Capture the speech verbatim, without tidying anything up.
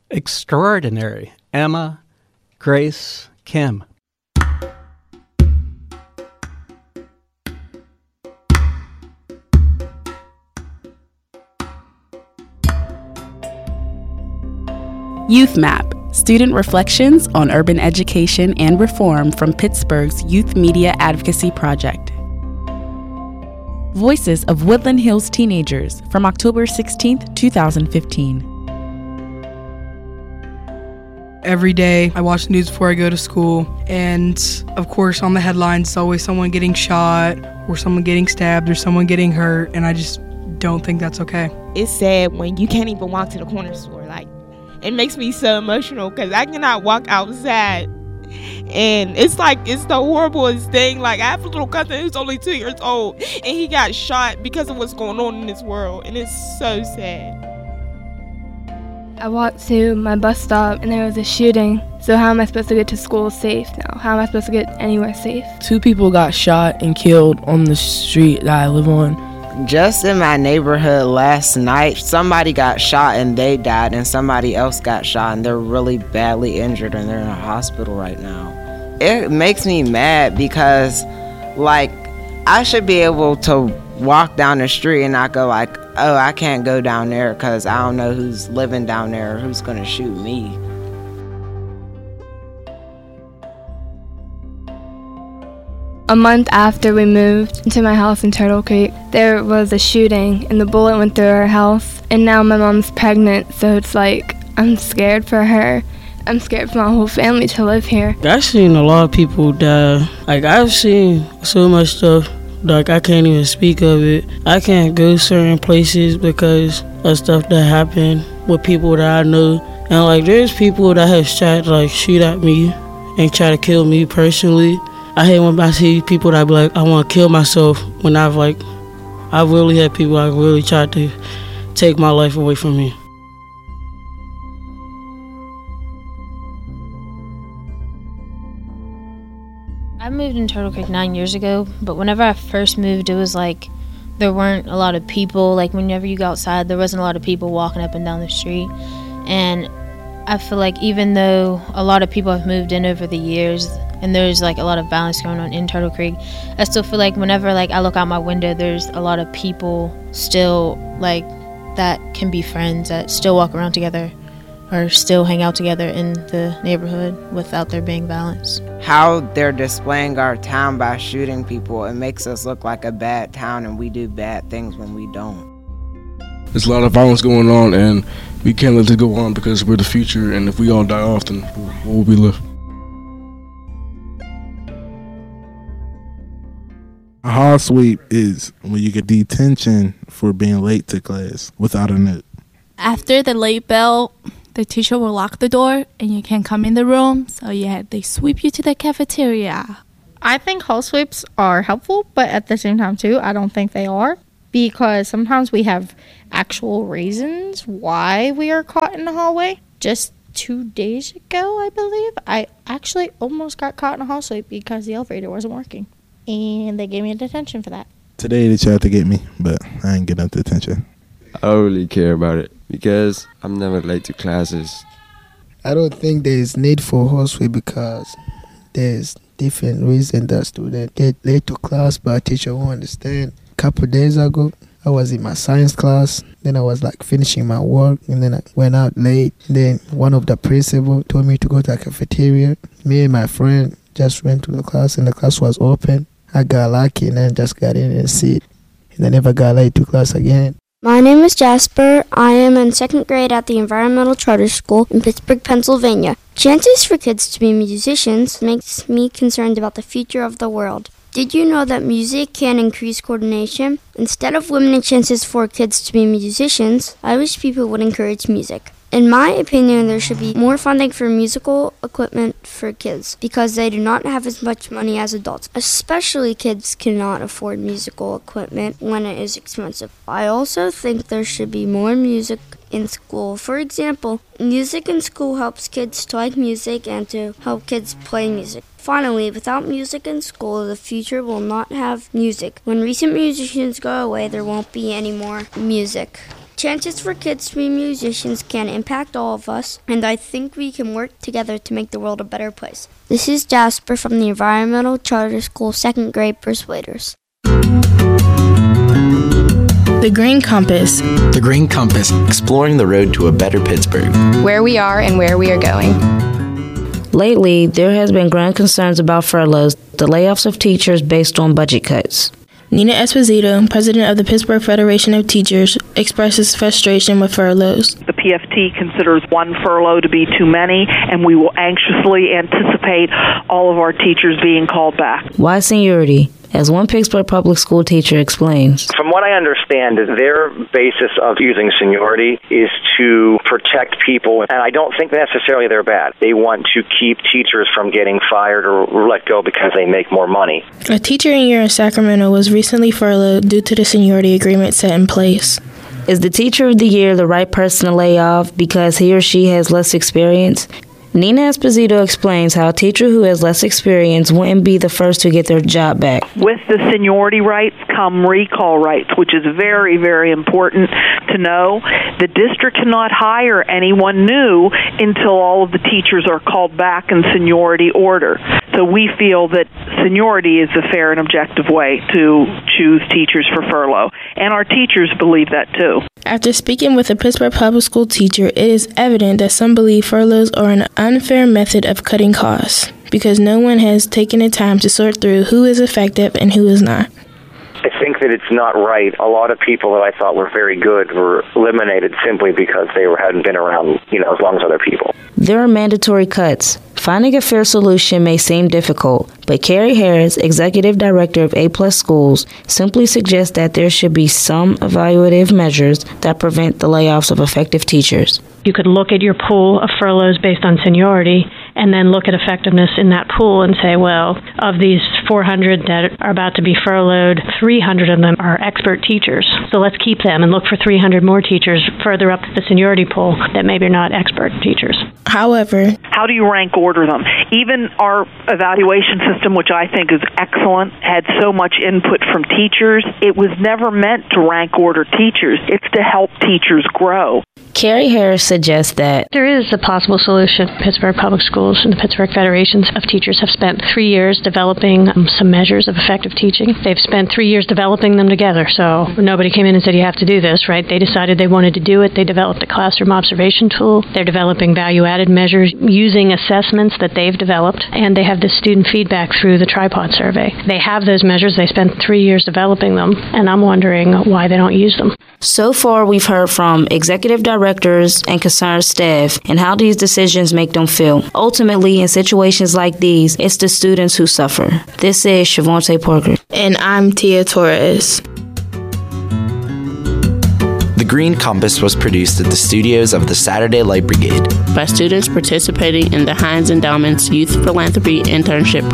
Extraordinary. Emma Grace Kim. Youth Map, Student Reflections on Urban Education and Reform from Pittsburgh's Youth Media Advocacy Project. Voices of Woodland Hills Teenagers from October sixteenth, twenty fifteen. Every day I watch the news before I go to school, and of course on the headlines it's always someone getting shot or someone getting stabbed or someone getting hurt, and I just don't think that's okay. It's sad when you can't even walk to the corner store. Like, it makes me so emotional because I cannot walk outside, and it's like it's the horriblest thing. Like, I have a little cousin who's only two years old and he got shot because of what's going on in this world, and it's so sad. I walked to my bus stop and there was a shooting. So how am I supposed to get to school safe now? How am I supposed to get anywhere safe? Two people got shot and killed on the street that I live on. Just in my neighborhood last night, somebody got shot and they died, and somebody else got shot and they're really badly injured and they're in a hospital right now. It makes me mad because, like, I should be able to walk down the street and not go like, oh, I can't go down there because I don't know who's living down there or who's going to shoot me. A month after we moved into my house in Turtle Creek, there was a shooting and the bullet went through our house, and now my mom's pregnant, so it's like I'm scared for her. I'm scared for my whole family to live here. I've seen a lot of people die. Like, I've seen so much stuff, like I can't even speak of it. I can't go certain places because of stuff that happened with people that I know. And like, there's people that have tried to like shoot at me and try to kill me personally. I hate when I see people that be like, I want to kill myself, when I've like, I've really had people like really tried to take my life away from me. I moved in Turtle Creek nine years ago, but whenever I first moved, it was like there weren't a lot of people. Like, whenever you go outside, there wasn't a lot of people walking up and down the street. And I feel like even though a lot of people have moved in over the years and there's like a lot of violence going on in Turtle Creek, I still feel like whenever like I look out my window, there's a lot of people still like that can be friends, that still walk around together or still hang out together in the neighborhood without there being violence. How they're displaying our town by shooting people, it makes us look like a bad town, and we do bad things when we don't. There's a lot of violence going on, and we can't let it go on because we're the future, and if we all die off, then what will we live? A hall sweep is when you get detention for being late to class without a note. After the late bell, the teacher will lock the door and you can't come in the room, so yeah, they sweep you to the cafeteria. I think hall sweeps are helpful, but at the same time too, I don't think they are, because sometimes we have actual reasons why we are caught in the hallway. Just two days ago, I believe, I actually almost got caught in a hall sweep because the elevator wasn't working, and they gave me a detention for that. Today they tried to get me, but I ain't get no detention. I don't really care about it because I'm never late to classes. I don't think there is need for horseway because there's different reasons that students get late to class, but teacher won't understand. A couple of days ago, I was in my science class, then I was like finishing my work, and then I went out late. Then one of the principal told me to go to the cafeteria. Me and my friend just went to the class, and the class was open. I got lucky and then just got in and sit, and I never got late to class again. My name is Jasper. I am in second grade at the Environmental Charter School in Pittsburgh, Pennsylvania. Chances for kids to be musicians makes me concerned about the future of the world. Did you know that music can increase coordination? Instead of limiting chances for kids to be musicians, I wish people would encourage music. In my opinion, there should be more funding for musical equipment for kids because they do not have as much money as adults. Especially kids cannot afford musical equipment when it is expensive. I also think there should be more music in school. For example, music in school helps kids to like music and to help kids play music. Finally, without music in school, the future will not have music. When recent musicians go away, there won't be any more music. Chances for kids to be musicians can impact all of us, and I think we can work together to make the world a better place. This is Jasper from the Environmental Charter School second grade Persuaders. The Green Compass. The Green Compass. Exploring the road to a better Pittsburgh. Where we are and where we are going. Lately, there has been growing concerns about furloughs, the layoffs of teachers based on budget cuts. Nina Esposito, president of the Pittsburgh Federation of Teachers, expresses frustration with furloughs. The P F T considers one furlough to be too many, and we will anxiously anticipate all of our teachers being called back. Why seniority? As one Pittsburgh public school teacher explains. From what I understand, their basis of using seniority is to protect people, and I don't think necessarily they're bad. They want to keep teachers from getting fired or let go because they make more money. A teacher in year in Sacramento was recently furloughed due to the seniority agreement set in place. Is the teacher of the year the right person to lay off because he or she has less experience? Nina Esposito explains how a teacher who has less experience wouldn't be the first to get their job back. With the seniority rights come recall rights, which is very, very important to know. The district cannot hire anyone new until all of the teachers are called back in seniority order. So we feel that seniority is the fair and objective way to choose teachers for furlough. And our teachers believe that too. After speaking with a Pittsburgh public school teacher, it is evident that some believe furloughs are an unfair method of cutting costs because no one has taken the time to sort through who is effective and who is not. I think that it's not right. A lot of people that I thought were very good were eliminated simply because they were, hadn't been around, you know, as long as other people. There are mandatory cuts. Finding a fair solution may seem difficult, but Carrie Harris, Executive Director of A Plus Schools, simply suggests that there should be some evaluative measures that prevent the layoffs of effective teachers. You could look at your pool of furloughs based on seniority and then look at effectiveness in that pool and say, well, of these four hundred that are about to be furloughed, three hundred of them are expert teachers. So let's keep them and look for three hundred more teachers further up the seniority pool that maybe are not expert teachers. However, how do you rank order them? Even our evaluation system, which I think is excellent, had so much input from teachers. It was never meant to rank order teachers. It's to help teachers grow. Carrie Harris suggests that there is a possible solution. Pittsburgh Public Schools and the Pittsburgh Federations of Teachers have spent three years developing um, some measures of effective teaching. They've spent three years developing them together, so nobody came in and said you have to do this, right? They decided they wanted to do it. They developed a classroom observation tool. They're developing value-added measures using assessments that they've developed, and they have the student feedback through the tripod survey. They have those measures. They spent three years developing them, and I'm wondering why they don't use them. So far, we've heard from executive directors and concerned staff and how these decisions make them feel. Ultimately, in situations like these, it's the students who suffer. This is Shavonte Parker. And I'm Tia Torres. The Green Compass was produced at the studios of the Saturday Light Brigade by students participating in the Heinz Endowment's Youth Philanthropy Internship